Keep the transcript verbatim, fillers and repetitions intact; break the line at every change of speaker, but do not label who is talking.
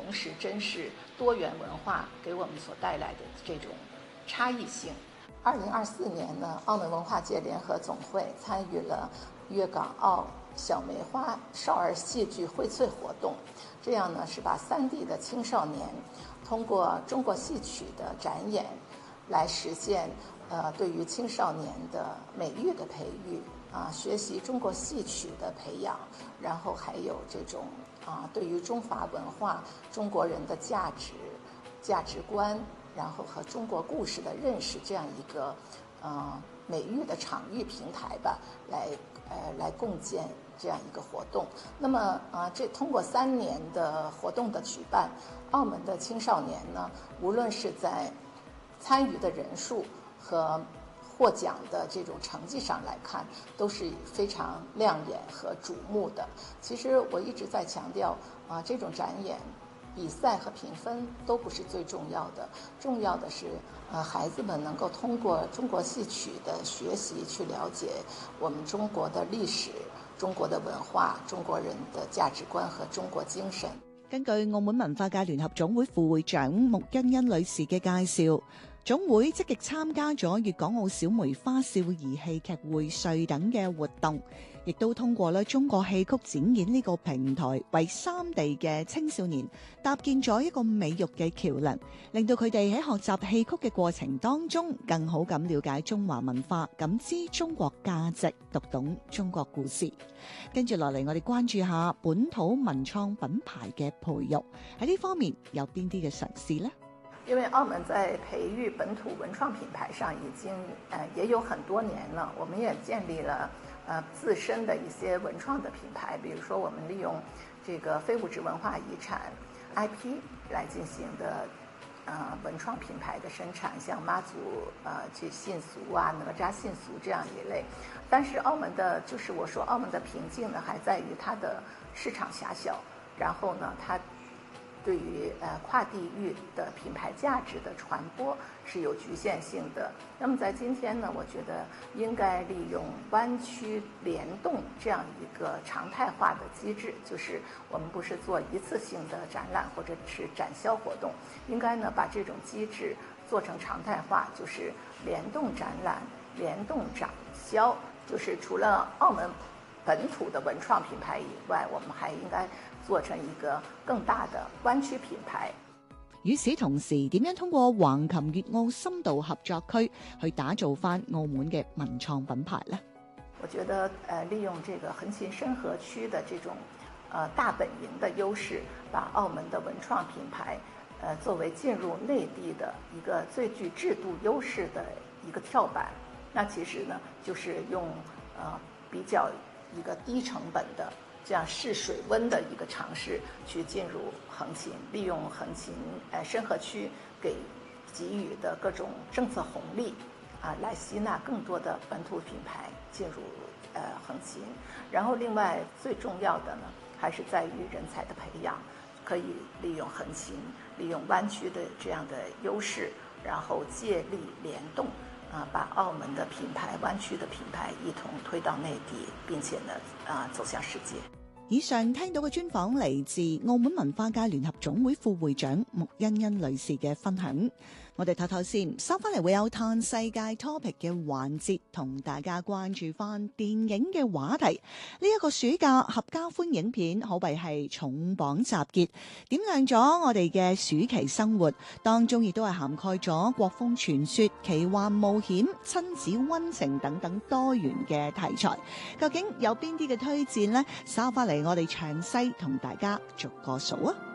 诚实、真实、多元文化给我们所带来的这种差异性。二零二四年呢，澳门文化界联合总会参与了粤港澳小梅花少儿戏剧荟萃活动，这样呢是把三地的青少年通过中国戏曲的展演，来实现呃对于青少年的美育的培育啊，学习中国戏曲的培养，然后还有这种啊对于中华文化、中国人的价值、价值观，然后和中国故事的认识，这样一个呃美育的场域平台吧，来呃来共建这样一个活动。那么啊、呃，这通过三年的活动的举办，澳门的青少年呢，无论是在参与的人数和获奖的这种成绩上来看，都是非常亮眼和瞩目的。其实我一直在强调啊、呃，这种展演比赛和评分都不是最重要的，重要的是呃孩子们能够通过中国戏曲的學習去了解我們中國的歷史、中國的文化、中國人的價值觀和中國精神。
根據澳門文化界聯合總會副會長穆欣欣女士嘅介紹，總會積極參加咗粵港澳小梅花少兒戲劇薈萃等嘅活動，亦都通過咧中國戲曲展演呢個平台，為三地嘅青少年搭建咗一個美育嘅橋樑，令到佢哋喺學習戲曲嘅過程當中，更好咁了解中華文化，感知中國價值，讀懂中國故事。跟住落嚟，我哋關注下本土文創品牌嘅培育，喺呢方面有邊啲嘅嘗試呢？
因为澳门在培育本土文创品牌上已经呃也有很多年了，我们也建立了呃自身的一些文创的品牌，比如说我们利用这个非物质文化遗产 I P 来进行的呃文创品牌的生产，像妈祖呃这信俗啊、哪吒信俗这样一类。但是澳门的就是我说澳门的瓶颈呢，还在于它的市场狭小，然后呢它对于呃跨地域的品牌价值的传播是有局限性的。那么在今天呢，我觉得应该利用湾区联动这样一个常态化的机制，就是我们不是做一次性的展览或者是展销活动，应该呢把这种机制做成常态化，就是联动展览、联动展销，就是除了澳門本土的文創品牌以外，我們還應該做成一個更大的灣區品牌。
與此同時，點樣通過橫琴粵澳深度合作區去打造翻澳門嘅文創品牌呢？
我覺得呃利用這個橫琴深合區的這種呃大本營的優勢，把澳門的文創品牌呃作為進入內地的一個最具制度優勢的一個跳板。那其實呢，就是用呃比較一個低成本的這樣試水溫的一個嘗試去進入橫琴，利用橫琴呃深合區給給予的各種政策紅利啊，來吸納更多的本土品牌進入呃橫琴。然後另外最重要的呢，還是在於人才的培養，可以利用橫琴，利用灣區的這樣的優勢，然後借力聯動啊，把澳門的品牌、灣區的品牌一同推到內地，並且呢啊走向世界。
以上聽到嘅專訪嚟自澳門文化界聯合總會副會長穆欣欣女士嘅分享。我哋唞唞先，收翻嚟會有嘆世界 topic 嘅環節，同大家關注翻電影嘅話題。呢一個暑假合家歡影片可謂係重磅集結，點亮咗我哋嘅暑期生活，當中亦都係涵蓋咗國風傳說、奇幻冒險、親子溫情等等多元嘅題材。究竟有邊啲嘅推薦呢？收翻嚟我哋詳細同大家逐個數啊！